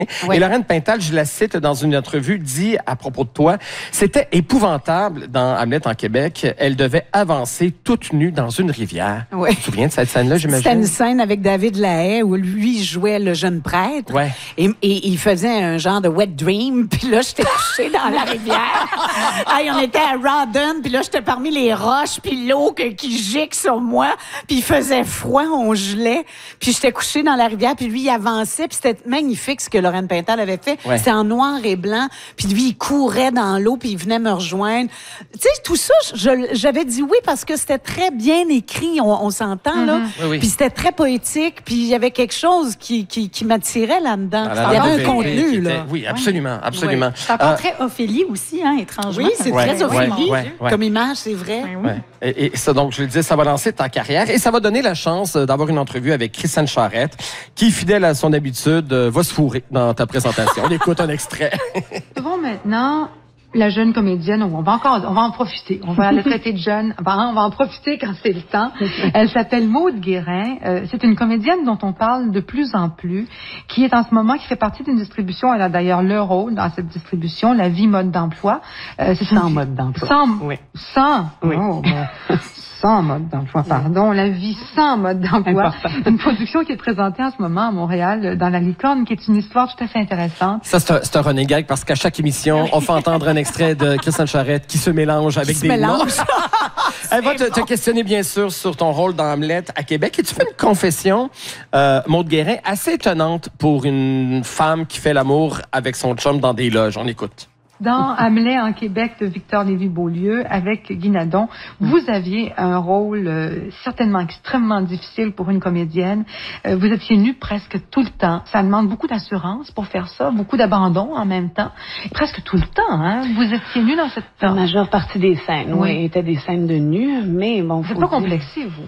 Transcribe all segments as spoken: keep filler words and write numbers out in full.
Oui. Et Lorraine Pintal, je la cite dans une entrevue, dit à propos de toi, c'était épouvantable dans Hamlet en Québec. Elle devait avancer toute nue dans une rivière. Oui. Tu te souviens de cette scène-là, j'imagine? C'était une scène avec David Lahaye où lui jouait le jeune prêtre. Ouais. Et, et il faisait un genre de wet dream. Puis là, j'étais couchée dans la rivière. Hey, on était à Rawdon. Puis là, j'étais parmi les roches. Puis l'eau que- qui gicle sur moi. Puis il faisait froid, on gelait. Puis j'étais couchée dans la rivière. Puis lui, il avançait. Puis c'était magnifique ce que Lorraine Pintal avait fait. Ouais. C'était en noir et blanc. Puis lui, il courait dans l'eau. Puis il venait me rejoindre. Tu sais, tout ça, je- j'avais dit oui parce que c'était très bien écrit. On, on s'entend, là. Oui, oui. Puis c'était très poétique. Puis il y avait quelque chose qui, qui, qui m'attirait là-dedans. Ah, il y la avait un vérité contenu, qui était- là. Oui, absolument, absolument. C'est encore Euh, très Ophélie aussi, hein, étrangement. Oui, c'est Ouais, très ouais, Ophélie. ouais, ouais. Comme image, c'est vrai. Ben oui. Ouais. Et, et ça, donc, je le disais, ça va lancer ta carrière et ça va donner la chance euh, d'avoir une entrevue avec Christiane Charette, qui, fidèle à son habitude, euh, va se fourrer dans ta présentation. On écoute un extrait. Nous avons maintenant la jeune comédienne, on va encore, on va en profiter. On va la traiter de jeune. Enfin, on va en profiter quand c'est le temps. Elle s'appelle Maude Guérin. Euh, c'est une comédienne dont on parle de plus en plus, qui est en ce moment, qui fait partie d'une distribution. Elle a d'ailleurs le rôle dans cette distribution, La vie mode d'emploi. Euh, c'est Sans une- mode d'emploi. Sans, Oui. sans, Oui. oh, ben, sans mode d'emploi, pardon. La vie sans mode d'emploi. Important. Une production qui est présentée en ce moment à Montréal, dans La Licorne, qui est une histoire tout à fait intéressante. Ça, c'est un, c'est un running gag parce qu'à chaque émission, on fait entendre un extrait de Christiane Charette qui se mélange avec se des mélange. noms. Elle va te, te questionner, bien sûr, sur ton rôle dans Hamlet à Québec. Et tu fais une confession, euh, Maude Guérin, assez étonnante pour une femme qui fait l'amour avec son chum dans des loges. On écoute. Dans Hamlet en Québec de Victor Lévy-Beaulieu avec Guy Nadon, vous aviez un rôle euh, certainement extrêmement difficile pour une comédienne. Euh, vous étiez nue presque tout le temps. Ça demande beaucoup d'assurance pour faire ça, beaucoup d'abandon en même temps. Presque tout le temps, hein? Vous étiez nue dans cette... La majeure partie des scènes, oui, Oui. étaient des scènes de nu, mais bon... Vous faut n'êtes pas dire- complexée, vous?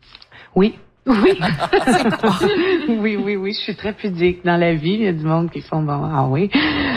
Oui. Oui. oui, oui, oui, je suis très pudique dans la vie. Il y a du monde qui sont bon. Ah oui.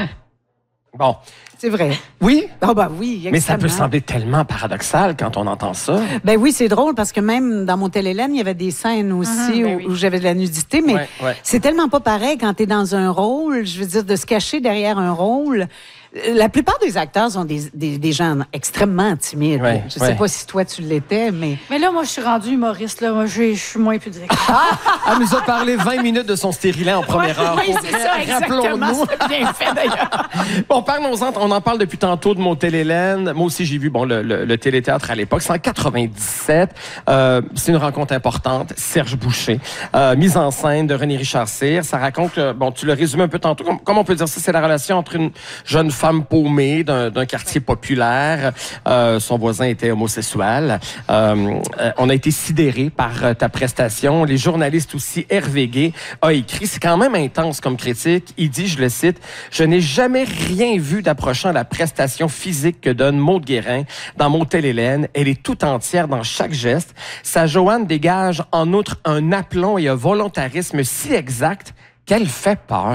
Bon. C'est vrai. Oui, Ah bah oui, mais ça peut extrêmement. sembler tellement paradoxal quand on entend ça. Ben oui, c'est drôle parce que même dans mon Télé-Hélène, il y avait des scènes aussi Mhm, où, ben oui. où j'avais de la nudité, mais Ouais, ouais. c'est tellement pas pareil quand tu es dans un rôle, je veux dire, de se cacher derrière un rôle. Euh, La plupart des acteurs sont des, des, des gens extrêmement timides. Ouais, je sais ouais. pas si toi tu l'étais, mais... Mais là, moi, je suis rendue humoriste. Là. Moi, je je suis moins pudique. Elle nous a parlé vingt minutes de son stérilet en première heure. Oui, Pour c'est vrai, ça, exactement. rappelons-nous. C'est bien fait, d'ailleurs. Bon, parlons-en. On en parle depuis tantôt de mon Télé-Hélène. Moi aussi, j'ai vu bon le, le, le téléthéâtre à l'époque. C'est en quatre-vingt-dix-sept. Euh, c'est une rencontre importante. Serge Boucher. Euh, mise en scène de René Richard Cyr. Ça raconte, euh, bon, tu le résumé un peu tantôt. Comme, comment on peut dire ça? C'est la relation entre une jeune femme paumée d'un, d'un quartier populaire. Euh, son voisin était homosexuel. Euh, euh, on a été sidérés par euh, ta prestation. Les journalistes aussi, Hervé Gay a écrit, c'est quand même intense comme critique. Il dit, je le cite, « Je n'ai jamais rien vu d'approchant à la prestation physique que donne Maude Guérin dans Mon Télé-Hélène. Elle est tout entière dans chaque geste. Sa Joanne dégage en outre un aplomb et un volontarisme si exact qu'elle fait peur. »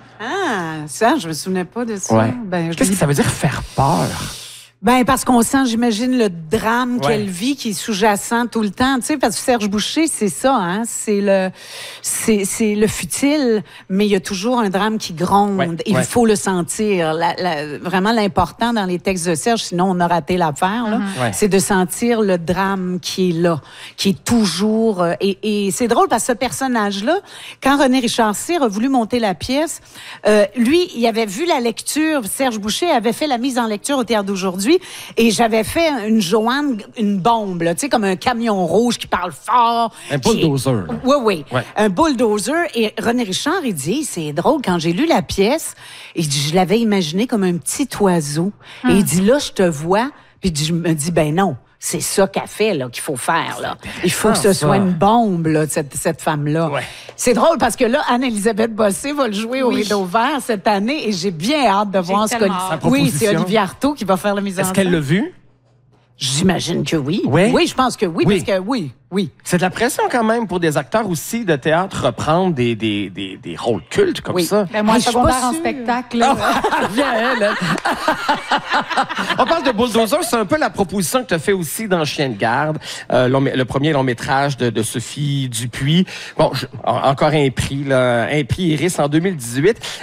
Ah, ça, je me souvenais pas de ça. Ouais. Ben, je Qu'est-ce lis- que ça veut dire faire peur? Ben parce qu'on sent, j'imagine, le drame Ouais. qu'elle vit qui est sous-jacent tout le temps. Tu sais, parce que Serge Boucher, c'est ça, hein. C'est le, c'est, c'est le futile, mais il y a toujours un drame qui gronde. Ouais, Il ouais. faut le sentir. La, la, vraiment l'important dans les textes de Serge, sinon on a raté l'affaire, là, Ouais. c'est de sentir le drame qui est là, qui est toujours. euh, et, et c'est drôle parce que ce personnage-là, quand René Richard Cyr a voulu monter la pièce, euh, lui, il avait vu la lecture. Serge Boucher avait fait la mise en lecture au Théâtre d'aujourd'hui. Et j'avais fait une Joanne, une bombe, là, tu sais, comme un camion rouge qui parle fort. Un qui est- bulldozer, là. Oui, oui. Ouais. Un bulldozer. Et René Richard, il dit, c'est drôle, quand j'ai lu la pièce, il dit, je l'avais imaginé comme un petit oiseau. Et il dit, là, je te vois. Puis je me dis, ben non. C'est ça qu'elle fait, là, qu'il faut faire, là. Il faut que ce ça. soit une bombe, là, cette, cette femme-là. Ouais. C'est drôle parce que là, Anne-Élisabeth Bossé va le jouer au Oui. Rideau Vert cette année et j'ai bien hâte de voir ce que... tellement hâte. Oui, c'est proposition. Olivier Artaud qui va faire la mise en scène. Est-ce qu'elle l'a vu? J'imagine que oui. Oui? Oui, je pense que oui, Oui. parce que oui, oui. C'est de la pression quand même pour des acteurs aussi de théâtre reprendre des, des, des, des rôles cultes comme Oui. ça. Ben, moi, Ah, en je suis secondaire pas en sûre. spectacle, là, Viens, elle, elle. On parle de Bulldozer, c'est un peu la proposition que tu as fait aussi dans Chien de garde, euh, long- le premier long métrage de, de Sophie Dupuis. Bon, je- encore un prix, là, un prix Iris en deux mille dix-huit.